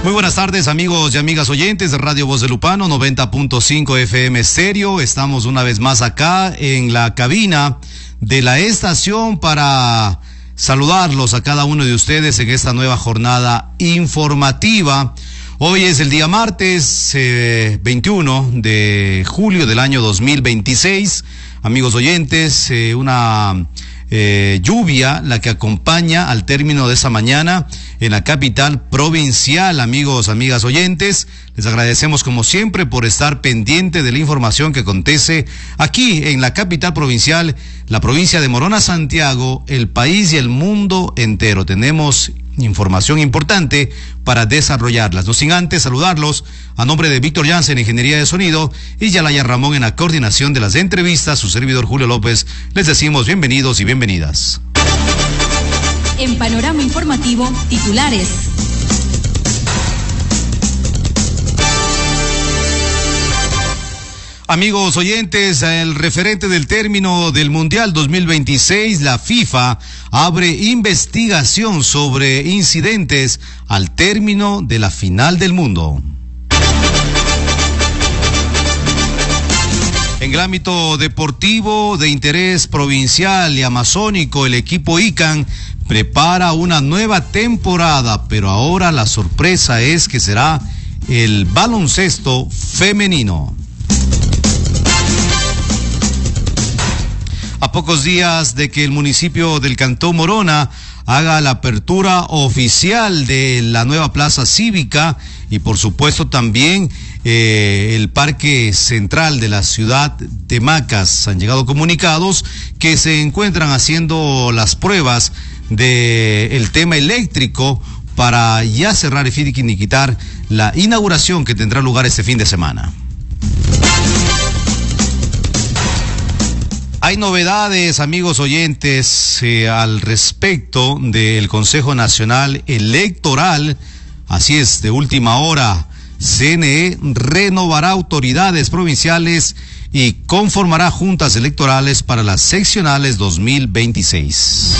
Muy buenas tardes, amigos y amigas oyentes de Radio Voz de Lupano, 90.5 FM Estéreo. Estamos una vez más acá en la cabina de la estación para saludarlos a cada uno de ustedes en esta nueva jornada informativa. Hoy es el día martes 21 de julio del año 2026. Amigos oyentes, una lluvia la que acompaña al término de esta mañana en la capital provincial. Amigos, amigas oyentes, les agradecemos como siempre por estar pendiente de la información que acontece aquí en la capital provincial, la provincia de Morona, Santiago, el país y el mundo entero. Tenemos información importante para desarrollarlas. No sin antes saludarlos a nombre de Víctor Jansen, Ingeniería de Sonido, y Yalaya Ramón en la coordinación de las entrevistas. Su servidor Julio López, les decimos bienvenidos y bienvenidas. En Panorama Informativo, titulares. Amigos oyentes, el referente del término del Mundial 2026, la FIFA abre investigación sobre incidentes al término de la final del mundo. En el ámbito deportivo de interés provincial y amazónico, el equipo ICANN prepara una nueva temporada, pero ahora la sorpresa es que será el baloncesto femenino. A pocos días de que el municipio del Cantón Morona haga la apertura oficial de la nueva plaza cívica y por supuesto también el parque central de la ciudad de Macas, han llegado comunicados que se encuentran haciendo las pruebas del tema eléctrico para ya cerrar y finiquitar la inauguración que tendrá lugar este fin de semana. Hay novedades, amigos oyentes, al respecto del Consejo Nacional Electoral. Así es, de última hora, CNE renovará autoridades provinciales y conformará juntas electorales para las seccionales 2026.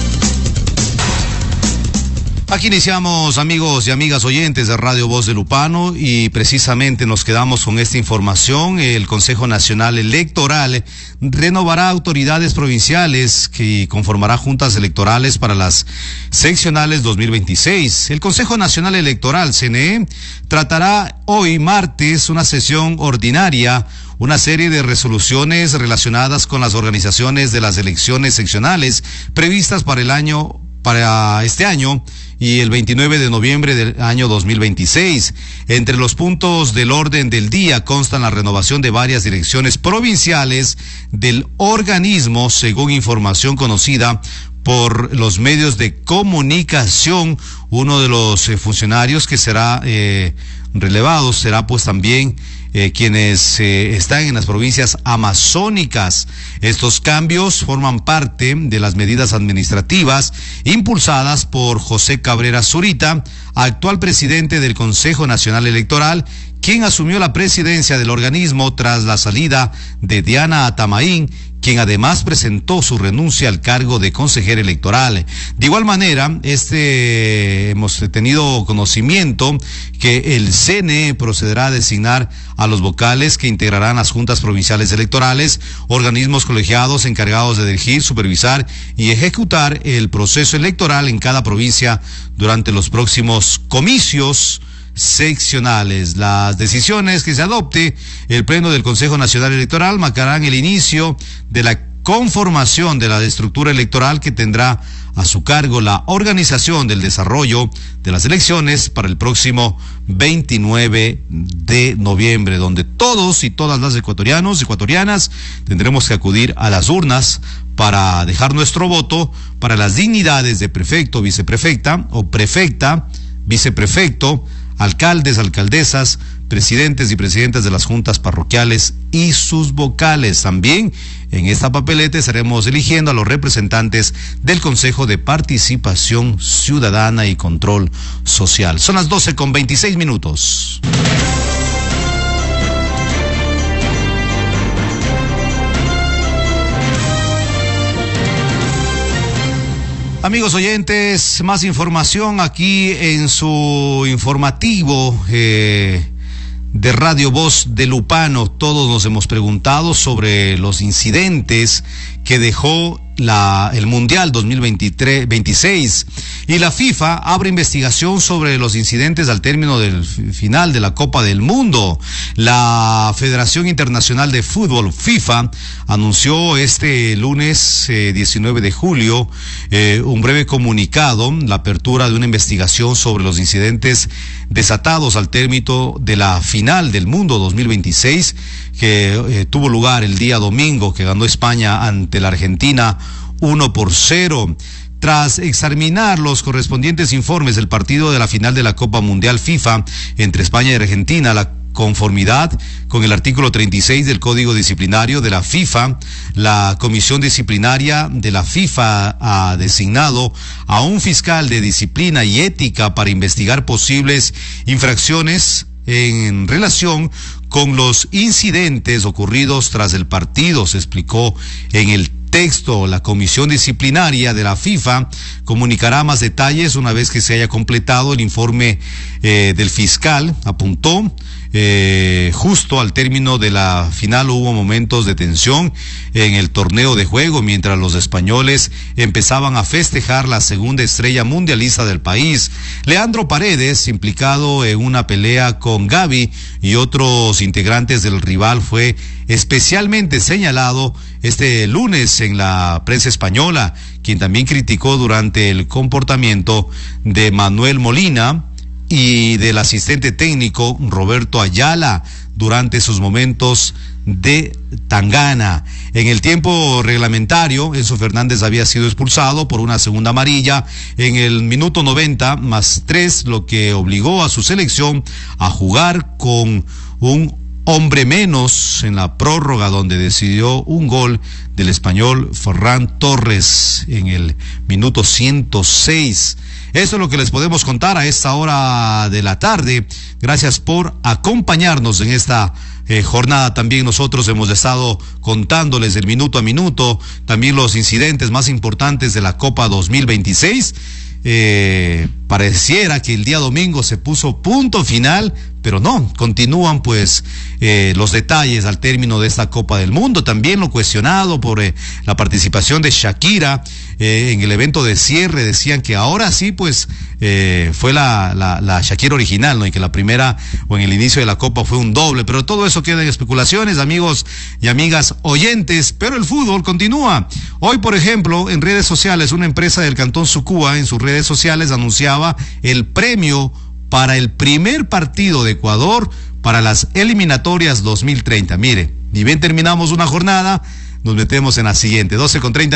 Aquí iniciamos, amigos y amigas oyentes de Radio Voz de Lupano, y precisamente nos quedamos con esta información. El Consejo Nacional Electoral renovará autoridades provinciales que conformará juntas electorales para las seccionales 2026. El Consejo Nacional Electoral, CNE, tratará hoy martes una sesión ordinaria, una serie de resoluciones relacionadas con las organizaciones de las elecciones seccionales previstas para este año y el 29 de noviembre del año 2026. Entre los puntos del orden del día constan la renovación de varias direcciones provinciales del organismo, según información conocida por los medios de comunicación. Uno de los funcionarios que será relevado será pues también quienes están en las provincias amazónicas. Estos cambios forman parte de las medidas administrativas impulsadas por José Cabrera Zurita, actual presidente del Consejo Nacional Electoral, quien asumió la presidencia del organismo tras la salida de Diana Atamaín, quien además presentó su renuncia al cargo de consejera electoral. De igual manera, hemos tenido conocimiento que el CNE procederá a designar a los vocales que integrarán las juntas provinciales electorales, organismos colegiados encargados de dirigir, supervisar y ejecutar el proceso electoral en cada provincia durante los próximos comicios seccionales. Las decisiones que se adopte el Pleno del Consejo Nacional Electoral marcarán el inicio de la conformación de la estructura electoral que tendrá a su cargo la organización del desarrollo de las elecciones para el próximo 29 de noviembre, donde todos y todas las ecuatorianos y ecuatorianas tendremos que acudir a las urnas para dejar nuestro voto para las dignidades de prefecto, viceprefecta o prefecta, viceprefecto, alcaldes, alcaldesas, presidentes y presidentas de las juntas parroquiales y sus vocales. También en esta papeleta estaremos eligiendo a los representantes del Consejo de Participación Ciudadana y Control Social. Son las 12:26. Amigos oyentes, más información aquí en su informativo de Radio Voz de Lupano. Todos nos hemos preguntado sobre los incidentes que dejó el Mundial 2026 y la FIFA abre investigación sobre los incidentes al término del final de la Copa del Mundo. La Federación Internacional de Fútbol, FIFA, anunció este lunes 19 de julio un breve comunicado, la apertura de una investigación sobre los incidentes desatados al término de la final del Mundo 2026 que tuvo lugar el día domingo, que ganó España ante la Argentina 1-0. Tras examinar los correspondientes informes del partido de la final de la Copa Mundial FIFA entre España y Argentina, la conformidad con el artículo 36 del Código Disciplinario de la FIFA, la Comisión Disciplinaria de la FIFA ha designado a un fiscal de disciplina y ética para investigar posibles infracciones en relación con los incidentes ocurridos tras el partido, se explicó en el texto. La Comisión Disciplinaria de la FIFA comunicará más detalles una vez que se haya completado el informe del fiscal, apuntó. Justo al término de la final hubo momentos de tensión en el torneo de juego mientras los españoles empezaban a festejar la segunda estrella mundialista del país. Leandro Paredes, implicado en una pelea con Gavi y otros integrantes del rival, fue especialmente señalado este lunes en la prensa española, quien también criticó durante el comportamiento de Manuel Molina y del asistente técnico Roberto Ayala durante sus momentos de tangana. En el tiempo reglamentario, Enzo Fernández había sido expulsado por una segunda amarilla en el minuto 90+3, lo que obligó a su selección a jugar con un hombre menos en la prórroga, donde decidió un gol del español Ferran Torres en el minuto 106. Eso es lo que les podemos contar a esta hora de la tarde. Gracias por acompañarnos en esta jornada. También nosotros hemos estado contándoles del minuto a minuto, también los incidentes más importantes de la Copa 2026. Pareciera que el día domingo se puso punto final, pero no, continúan pues los detalles al término de esta Copa del Mundo. También lo cuestionado por la participación de Shakira en el evento de cierre. Decían que ahora sí pues fue la Shakira original, ¿no? Y que la primera o en el inicio de la Copa fue un doble, pero todo eso queda en especulaciones, amigos y amigas oyentes. Pero el fútbol continúa. Hoy, por ejemplo, en redes sociales, una empresa del Cantón Sucúa en sus redes sociales anunciaba el premio para el primer partido de Ecuador para las eliminatorias 2030. Mire, ni bien terminamos una jornada, nos metemos en la siguiente, 12:30.